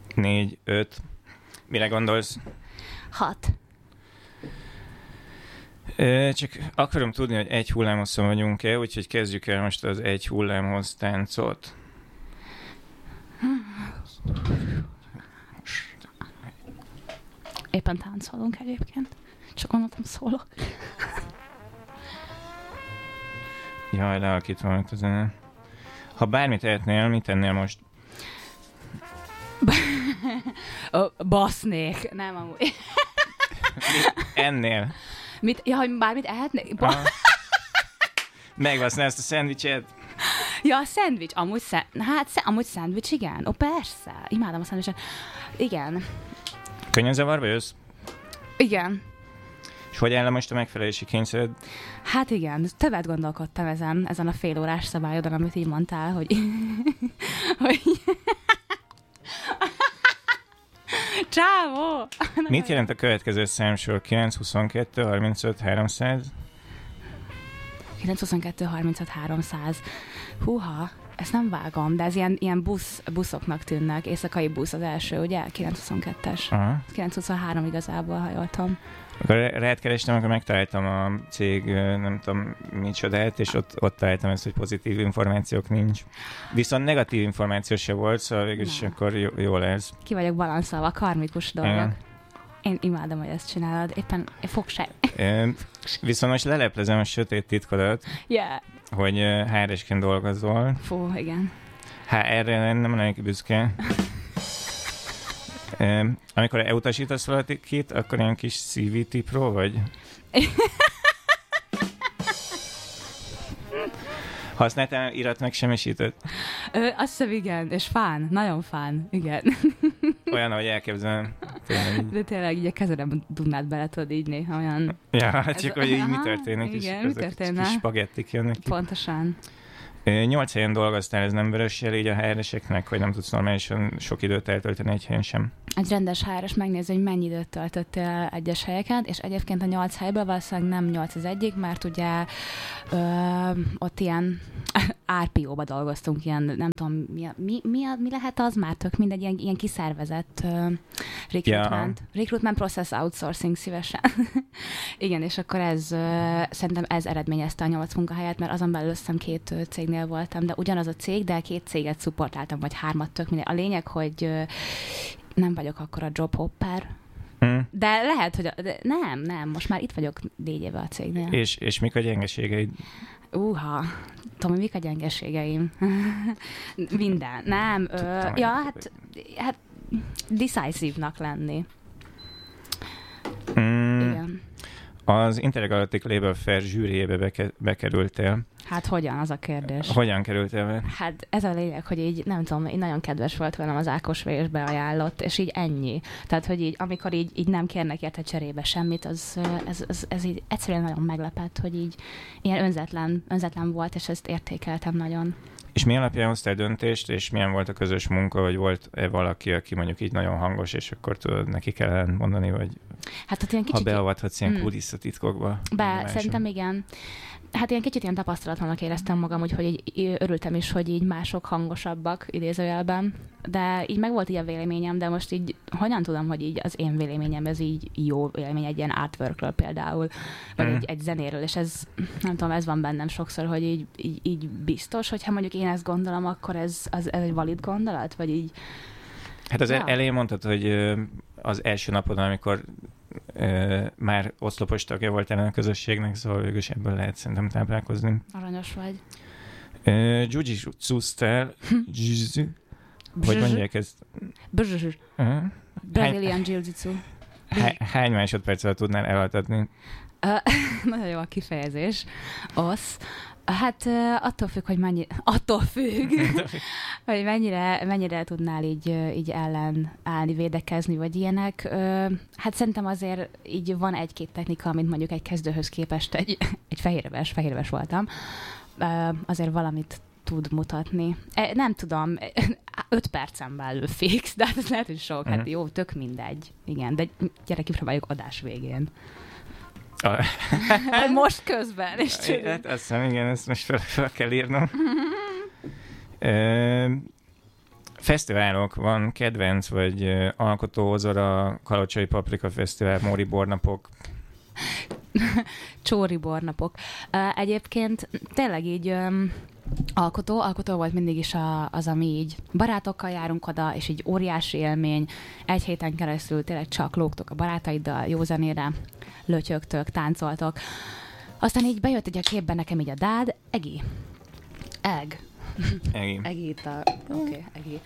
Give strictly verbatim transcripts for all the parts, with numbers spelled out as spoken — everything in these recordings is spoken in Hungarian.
négy, öt. Mire gondolsz? hat. Ö, csak akarom tudni, hogy egy hullámosszon vagyunk-e, úgyhogy kezdjük el most az egy hullámhoz táncot. Éppen táncolunk egyébként. Csak gondoltam, szólok. Jaj, lealakítva van a zene. Ha bármit tehetnél, mit tennél most? Ö, basznék. Nem amúgy. Mit ennél? Mit? Ja, hogy bármit ehetnék? Ba- Ah. Megvasznál ezt a szendvicset? ja, a szendvics. Amúgy, szend... hát, sz... amúgy szendvics, igen. Ó, persze. Imádom a szendvicset. Igen. Könnyezavarba jössz? Igen. És hogy áll le most a megfelelési kényszered? Hát igen, többet gondolkodtam ezen, ezen a fél órás szabályodon, amit így mondtál, hogy... hogy... Csávó! Mit jelent a következő számsor? kilenc, huszonkettő, harmincöt, háromszáz? kilenc huszonkettő harmincöt háromszáz. Húha, ezt nem vágom, de ez ilyen, ilyen busz, buszoknak tűnnek. Éjszakai busz az első, ugye? kilenc huszonkettes. Aha. kilenc huszonhárom igazából, ha jól tudom. Akkor rád kerestem, akkor megtaláltam a cég, nem tudom micsodát, és ott, ott találtam ezt, hogy pozitív információk nincs. Viszont negatív információ se volt, szóval végülis akkor jó, jó lesz. Ki vagyok balanszolva, karmikus dolgok. Igen. Én imádom, hogy ezt csinálod. Éppen fogság. Viszont most leleplezem a sötét titkodat, Yeah. hogy há er esként dolgozol. Fú, igen. Hát erre nem lennék büszke. Amikor elutasítasz valakit, akkor ilyen kis cé vé té pro vagy? Használtál irat megsemmisítőt? Ö, azt hiszem, igen, és fán, nagyon fán, igen. Olyan, ahogy elképzelem. Tényleg. De tényleg így a kezedem Dunát bele tudod így néha olyan... Ja, hát csak, Ez- hogy így mi Aha, történik, és igen, mi ezek történne? kis spagettik jönnek ki. Pontosan. Nyolc helyen dolgoztál, ez nem vörös jel így a há er eseknek, hogy nem tudsz normálisan sok időt eltölteni egy helyen sem? Egy rendes há er es megnézi, hogy mennyi időt töltöttél egyes helyeken, és egyébként a nyolc helyből valószínűleg nem nyolc az egyik, mert ugye ö, ott ilyen er pé ó-ba dolgoztunk, ilyen, nem tudom, mi, a, mi, mi, a, mi lehet az már tök mindegy, ilyen, ilyen kiszervezett uh, recruitment. Ja. Recruitment process outsourcing szívesen. Igen, és akkor ez, uh, szerintem ez eredményezte a nyolc munkahelyet, mert azon belül összem két uh, cégnél voltam, de ugyanaz a cég, de két céget szupportáltam, vagy hármat, tök mindegy. A lényeg, hogy uh, nem vagyok akkor a job hopper, Hmm. de lehet, hogy a, de nem, nem, most már itt vagyok négy éve a cégnél. És, és mik a gyengeségeid? Uha, Tomi, mik a gyengeségeim? Minden. Nem, ö, ja, hát, hát decisive-nak lenni. Mm, Igen. az Intergalactic Label Fair zsűriébe beke, bekerültél. Hát hogyan, az a kérdés. Hogyan kerültél be? Hát ez a lényeg, hogy így, nem tudom, így nagyon kedves volt velem az Ákos V, és beajánlott, és így ennyi. Tehát, hogy így, amikor így, így nem kérnek érte cserébe semmit, az, ez, ez, ez így egyszerűen nagyon meglepett, hogy így ilyen önzetlen, önzetlen volt, és ezt értékeltem nagyon. És mi alapján hoztál döntést, és milyen volt a közös munka, vagy volt-e valaki, aki mondjuk így nagyon hangos, és akkor tudod, neki kell mondani, vagy hát, hát ilyen ha kicsit... beavathatsz ilyen Mm. kulisszatitkokba? Be, szerintem igen. Hát ilyen kicsit ilyen tapasztalatlanak éreztem magam, úgyhogy így örültem is, hogy így mások hangosabbak idézőjelben, de így meg volt így a véleményem, de most így hogyan tudom, hogy így az én véleményem ez így jó vélemény egy ilyen artworkről például, vagy Mm. egy, egy zenéről, és ez nem tudom, ez van bennem sokszor, hogy így, így, így biztos, hogyha mondjuk én ezt gondolom, akkor ez, az, ez egy valid gondolat, vagy így... Hát az Ja. elején mondtad, hogy ö, az első napodon, amikor ö, már oszlopos tagja voltál a közösségnek, szóval végül is ebből lehet szerintem táplálkozni. Aranyos vagy. Ö, Jiu-jitsu-ztál, jiu-jitsu, hogy mondják ezt? Brzz. Aha. Brazilian Jiu-Jitsu. Há- Hány másodperc alatt tudnál elaltatni? Uh, nagyon jó a kifejezés. Osz. Hát uh, attól függ, hogy mennyi... Attól függ, hogy mennyire, mennyire tudnál így, uh, így ellen állni, védekezni, vagy ilyenek. Uh, hát szerintem azért így van egy-két technika, amit mondjuk egy kezdőhöz képest egy, egy fehérves, fehérves voltam. Uh, azért valamit tud mutatni. E, nem tudom, öt percen belül fix, de hát ez lehet, hogy sok. Hát jó, tök mindegy. Igen, de gyere, kipróbáljuk adás végén. A... Most közben, és csináljuk. Hát azt hiszem, igen, ezt most fel, fel kell írnom. Ö, Fesztiválok, van kedvenc, vagy uh, Alkotó Ozora, Kalocsai Paprika Fesztivál, Móri Bornapok. Csóri Bornapok. Uh, egyébként tényleg így um, alkotó, alkotó volt mindig is a, az, ami így barátokkal járunk oda, és így óriási élmény. Egy héten keresztül tényleg csak lógtok a barátaiddal, jó zenére, lötyögtök, táncoltok. Aztán így bejött egy a képben nekem így a dád, Egi. Eg. Egi. Egi itt a... Oké, okay, Egi.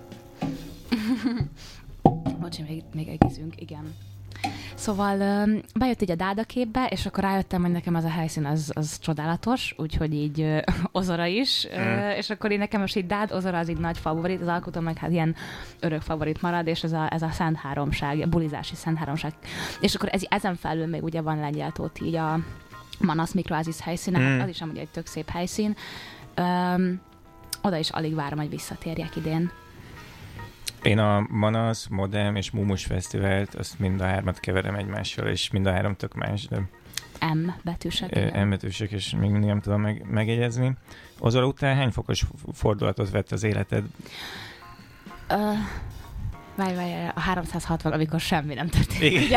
Bocsi, még, még egizünk, igen. Szóval um, bejött így a dád a képbe, és akkor rájöttem, hogy nekem az a helyszín az, az csodálatos, úgyhogy így uh, Ozora is, mm. uh, és akkor én nekem most így dád, Ozora az így nagy favorit, az alkotó meg hát ilyen örök favorit marad, és ez a, ez a Szent Háromság, a bulizási Szent Háromság. És akkor ez, ezen felül még ugye van Lengyeltót így a Manasz Mikroázis helyszíne, mm. az is amúgy egy tök szép helyszín. Um, oda is alig várom, hogy visszatérjek idén. Én a Manasz, Modem és Mumus Fesztivált, azt mind a hármat keverem egymással, és mind a három tök más, de... M betűsek. M betűsek, és még mindig nem tudom meg, megjegyezni. Ozora után hány fokos fordulatot vett az életed? Uh, várj, várj, a háromszázhatvan, amikor semmi nem történik. Igen.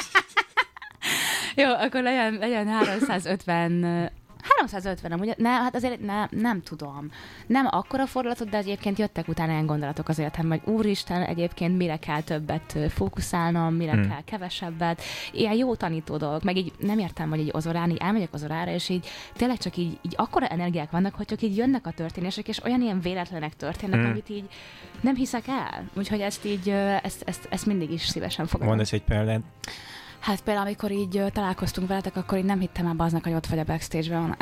Jó, akkor legyen, legyen háromszázötven... háromszázötven, amúgy, ne, hát azért ne, nem tudom. Nem akkora fordulatot, de egyébként jöttek utána ilyen gondolatok az életemben, hogy úristen, egyébként mire kell többet fókuszálnom, mire hmm. kell kevesebbet. Ilyen jó tanító dolgok, meg így nem értem, hogy így Ozorán, így elmegyek Ozorára, és így tényleg csak így, így akkora energiák vannak, hogy csak így jönnek a történések, és olyan ilyen véletlenek történnek, hmm. amit így nem hiszek el. Úgyhogy ezt így, ezt, ezt, ezt mindig is szívesen fogadom. Mondasz egy példát? Hát például, amikor így uh, találkoztunk veletek, akkor így nem hittem ebbe aznak, hogy ott vagy a backstage-ben.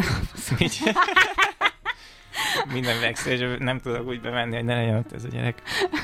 Minden backstage, nem tudok úgy bemenni, hogy ne legyen ott ez a gyerek.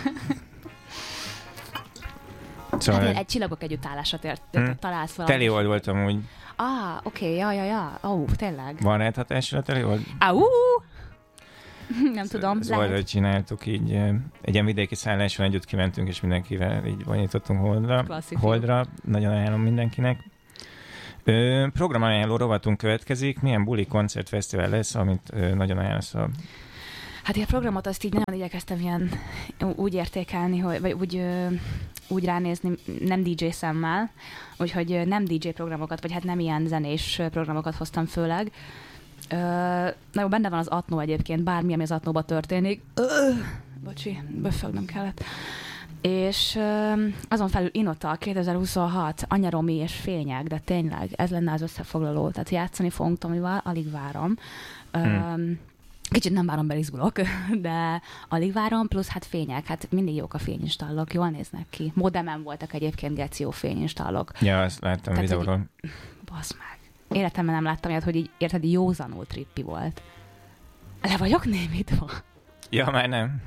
Szóval... Hát egy csillagok együttállásra tért, hmm. találsz valami. Teliold voltam úgy. Ah, oké, okay, ja, ja, ja. Ó, oh, tényleg. Van rád hatásra a Teliold? Au! Nem tudom, lehet. Szóval, hogy csináltuk így, egy ilyen vidéki szálláson együtt kimentünk, és mindenkivel így vonítottunk Holdra. Holdra, nagyon ajánlom mindenkinek. Ö, programajánló rovatunk következik. Milyen buli, koncert, fesztivál lesz, amit ö, nagyon ajánlasz a... Hát a programot azt így nagyon igyekeztem ilyen úgy értékelni, hogy, vagy úgy, ö, úgy ránézni, nem dé dzsé szemmel, úgyhogy nem dé dzsé programokat, vagy hát nem ilyen zenés programokat hoztam főleg. Uh, na jó, benne van az Atno egyébként, bármi, ami az Atnóban történik. Uh, bocsi, böffögnem kellett. És uh, azon felül Inota, kétezer-huszonhat, Anya Romi és Fények, de tényleg, ez lenne az összefoglaló. Tehát játszani fogunk Tomival, alig várom. Uh, hmm. Kicsit nem várom, mert izgulok, de alig várom, plusz hát Fények, hát mindig jók a fényinstallok, jól néznek ki. Modemen voltak egyébként geci jó fényinstallok. Ja, azt láttam tehát, videóról. Hogy... Basz meg. Életemben nem láttam ilyet, hogy így, érted, józanul trippi volt. Le vagyok némítva? Ja, már nem.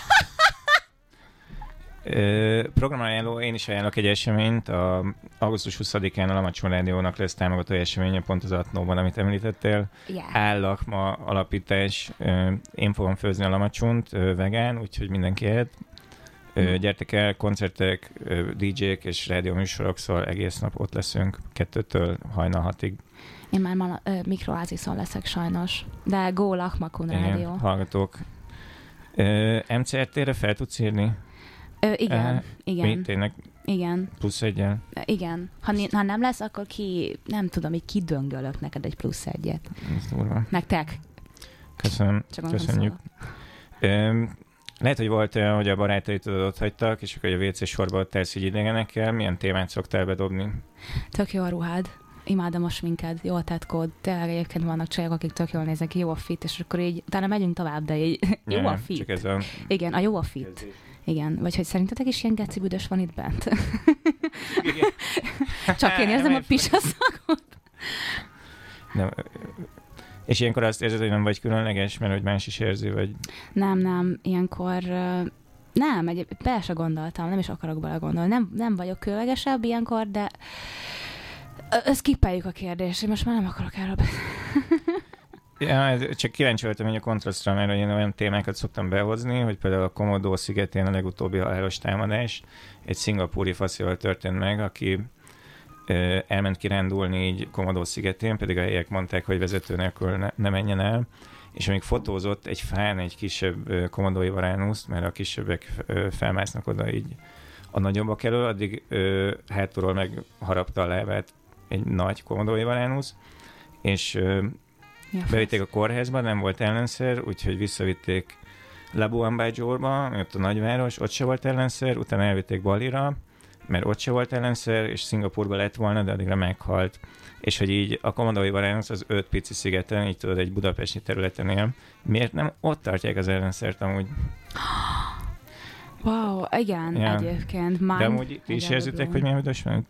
Programajánló, én is ajánlok egy eseményt. A augusztus huszadikán a Lamacson Rádiónak lesz támogató eseménye, pont az Atnóban, amit említettél. Yeah. Állakma alapítás. Én fogom főzni a Lamacsont, vegán, úgyhogy mindenki ehet. Mm. Gyertek el, koncertek, dé dzsék és rádióműsorok, szóval egész nap ott leszünk, kettőtől hajnal hatig. Én már ma, ö, mikroázison leszek sajnos, de Go Lakmakun Rádió. Hallgatók. Ö, em cé er té-re fel tudsz írni? Ö, igen, uh, igen. Mi? Tényleg? Igen. Plusz egyen? Igen. Ha, ha nem lesz, akkor ki, nem tudom, így kidöngölök neked egy plusz egyet. Ez durva. Nektek. Köszönöm. Csak köszönjük. Ö, lehet, hogy volt olyan, hogy a barátaid ott hagytak, és akkor a vé cé sorba ott elsz így idegenekkel. Milyen témát szoktál bedobni? Tök jó a ruhád. Imádom a sminket, jól tett kód. Tényleg egyébként vannak csajok, akik tök jól néznek, jó a fit, és akkor így utána megyünk tovább, de így jó ja, a fit. Csak ez a... Igen, a jó a fit. Igen, vagy hogy szerintetek is ilyen geci büdös van itt bent? Igen. Csak én érzem a pisaszakot. Nem. És ilyenkor azt érzed, hogy nem vagy különleges, mert hogy más is érzi, vagy... Nem, nem, ilyenkor... Nem, egy, bele se gondoltam, nem is akarok bele gondolni. Nem, nem vagyok különlegesebb ilyenkor, de... Skippeljük a kérdést, én most már nem akarok erről Ja, csak kíváncsi voltam, hogy a kontrasztra, mert én olyan témákat szoktam behozni, hogy például a Komodo szigetén a legutóbbi halálos támadás egy szingapúri faszival történt meg, aki ö, elment kirándulni így Komodo szigetén, pedig a helyiek mondták, hogy vezető nélkül ne, ne menjen el, és amíg fotózott egy fán egy kisebb komodói varánuszt, mert a kisebbek felmásznak oda így a nagyobbak elől, addig ö, hátulról megharapta a lábát egy nagy komodói varánusz, és ö, ja, bevitték a kórházba, nem volt ellenszer, úgyhogy visszavitték Labuan Bajo-ba, ott a nagyváros, ott se volt ellenszer, utána elvitték Balira, mert ott se volt ellenszer, és Szingapurba lett volna, de addigra meghalt. És hogy így a komodói varánusz az öt pici szigeten, így tudod, egy budapesti területen él. Miért nem ott tartják az ellenszert amúgy? Wow, igen, ja. Egyébként. Mind, de amúgy ti is érzitek, hogy milyen büdös van?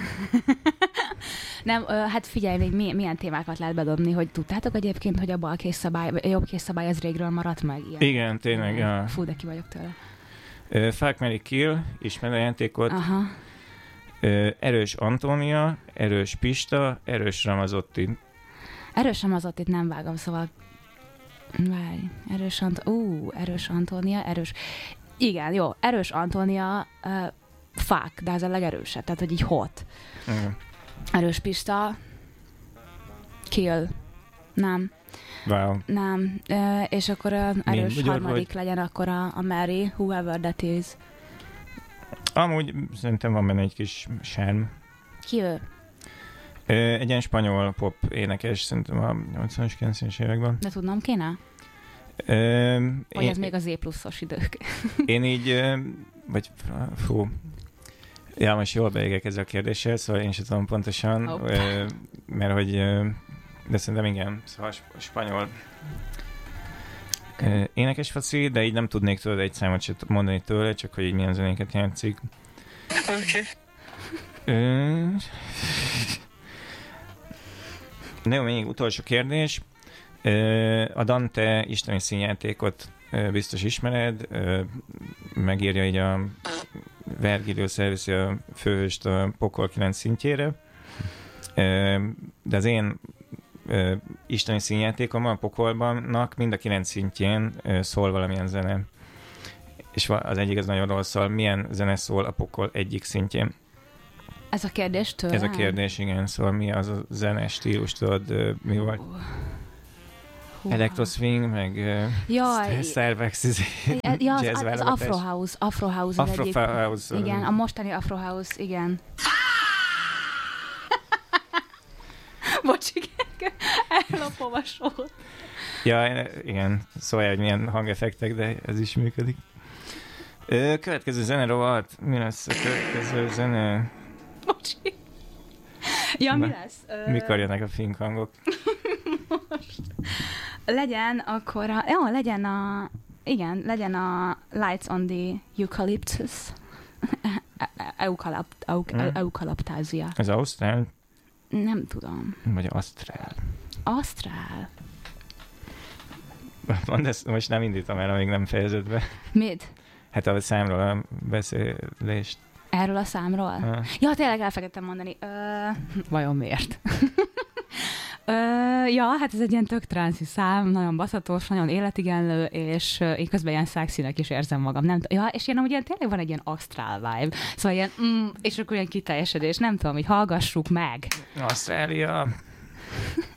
Nem, hát figyelj, még milyen, milyen témákat lehet bedobni, hogy tudtátok egyébként, hogy a bal készszabály, a jobb készszabály az régről maradt meg? Ilyen. Igen, tényleg. Ja. Fú, de ki vagyok tőle. Uh, Fuck, Marry, Kill, ismered a játékot. Aha. Uh, erős Antónia, erős Pista, erős Ramazotti. Erős Ramazottit nem vágom, szóval várj, erős Antónia, ú, erős Antónia, erős... Igen, jó, erős Antónia, uh, fuck, de ez a legerősebb, tehát hogy így hot. Mm. Erős Pista, Kill, nem. Wow. Nem, uh, és akkor uh, erős Mind, harmadik hogy... legyen akkor a, a Mary, whoever that is. Amúgy szerintem van benne egy kis sárm. Ki ő? Egy ilyen spanyol pop énekes, szerintem a nyolcvanas, kilencvenes években. De tudnom kéne? Ö, vagy én, ez még az Z pluszos idők? Én így, vagy fú, ja, most jól beégek ezzel a kérdéssel, szóval én sem tudom pontosan, oh. ö, mert hogy, de szerintem igen, szóval a spanyol ö, énekes faci, de így nem tudnék tudod egy számot sem mondani tőle, csak hogy így milyen zenéket játszik. Oké. Okay. Jó, még utolsó kérdés. A Dante isteni színjátékot biztos ismered, megírja így a Vergilius elviszi a főhőst a pokol kilenc szintjére, de az én isteni színjátékom a pokolbannak mind a kilenc szintjén szól valamilyen zene. És az egyik az nagyon rossz szól. Milyen zene szól a pokol egyik szintjén? Ez a kérdés tőlem? Ez a kérdés, igen. Szóval mi az a zene stílus, tudod, mi volt? Uh. Electroswing, meg uh, Starbucks, ja, az, az Afro House, Afro House az Afro egyik. House. Igen, a mostani Afro House, igen. Bocs, igen, ellopom a sót. Ja, igen, szóval, hogy milyen hangeffektek, de ez is működik. Következő zene rovat, mi lesz a következő zene? Bocsi. Ja, mi lesz? Mikor jönnek a fink hangok? Most. Legyen akkor a... Jó, legyen a... Igen, legyen a Lights on the Eucalyptus. Eucalypt, hmm. Eucalyptázia. Ez ausztrál? Nem tudom. Vagy asztrál? Asztrál. Mondd ezt, most nem indítom el, amíg nem fejezed be. Mit? Hát a számról a beszélést. Erről a számról? Ha. Ja, tényleg elfelejtettem mondani. Ö, vajon miért? Ö, ja, hát ez egy ilyen tök transzi szám, nagyon baszatos, nagyon életigenlő, és én közben ilyen szexinek is érzem magam. Nem t- ja, és ilyen, amúgy ilyen, tényleg van egy ilyen asztrál vibe. Szóval ilyen, mm, és akkor ilyen kiteljesedés. Nem tudom, hogy hallgassuk meg. Ausztrália.